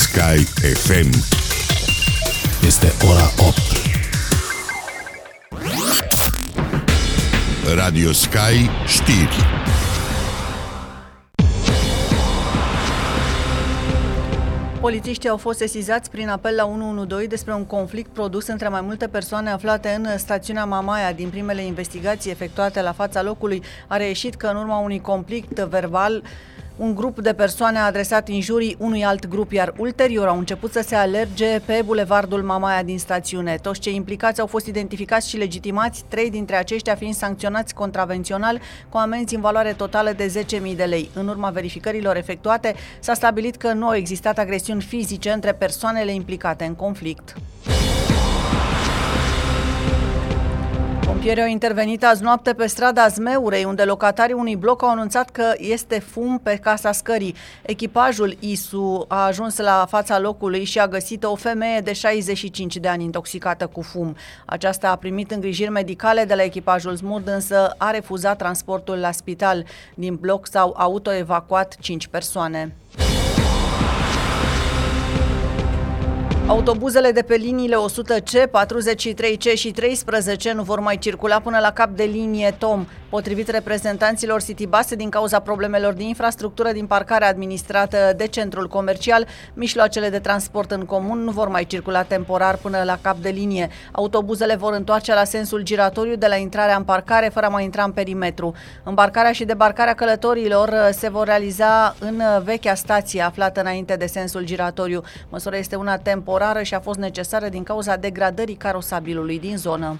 Sky FM. Este ora 8. Radio Sky știri. Polițiștii au fost sesizați prin apel la 112 despre un conflict produs între mai multe persoane aflate în stațiunea Mamaia. Din primele investigații efectuate la fața locului a reieșit că în urma unui conflict verbal un grup de persoane a adresat injurii unui alt grup, iar ulterior au început să se alerge pe bulevardul Mamaia din stațiune. Toți cei implicați au fost identificați și legitimați, 3 dintre aceștia fiind sancționați contravențional cu amenzi în valoare totală de 10.000 de lei. În urma verificărilor efectuate, s-a stabilit că nu au existat agresiuni fizice între persoanele implicate în conflict. Pompierii au intervenit azi noapte pe strada Zmeurei, unde locatarii unui bloc au anunțat că este fum pe casa scării. Echipajul ISU a ajuns la fața locului și a găsit o femeie de 65 de ani intoxicată cu fum. Aceasta a primit îngrijiri medicale de la echipajul SMURD, însă a refuzat transportul la spital. Din bloc s-au autoevacuat 5 persoane. Autobuzele de pe liniile 100C, 43C și 13 nu vor mai circula până la cap de linie Tom. Potrivit reprezentanților Citybus, din cauza problemelor de infrastructură din parcarea administrată de centrul comercial, mijloacele de transport în comun nu vor mai circula temporar până la cap de linie. Autobuzele vor întoarce la sensul giratoriu de la intrarea în parcare, fără a mai intra în perimetru. Îmbarcarea și debarcarea călătorilor se vor realiza în vechea stație aflată înainte de sensul giratoriu. Măsura este una temporară și a fost necesară din cauza degradării carosabilului din zonă.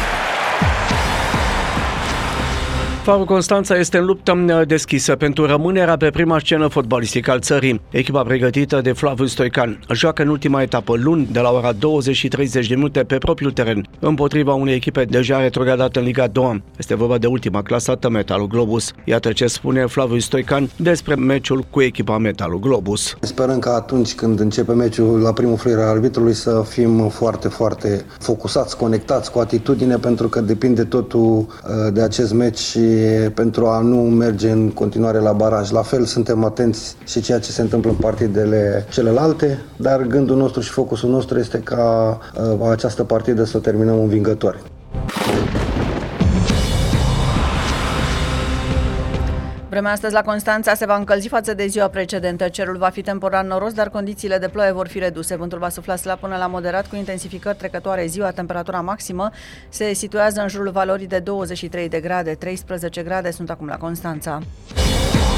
Farul Constanța este în luptă deschisă pentru rămânerea pe prima scenă fotbalistică al țării. Echipa pregătită de Flaviu Stoican joacă în ultima etapă luni de la ora 20:30 pe propriul teren, împotriva unei echipe deja retrogradate în Liga 2. Este vorba de ultima clasată, Metalul Globus. Iată ce spune Flaviu Stoican despre meciul cu echipa Metalul Globus. Sperăm că atunci când începe meciul la primul fluier al arbitrului să fim foarte, foarte focusați, conectați, cu atitudine, pentru că depinde totul de acest meci și pentru a nu merge în continuare la baraj. La fel suntem atenți și ceea ce se întâmplă în partidele celelalte, dar gândul nostru și focusul nostru este ca această partidă să o terminăm învingătoare. Vremea astăzi la Constanța se va încălzi față de ziua precedentă. Cerul va fi temporar noros, dar condițiile de ploaie vor fi reduse. Vântul va sufla slab până la moderat, cu intensificări trecătoare ziua. Temperatura maximă se situează în jurul valorii de 23 de grade. 13 grade sunt acum la Constanța.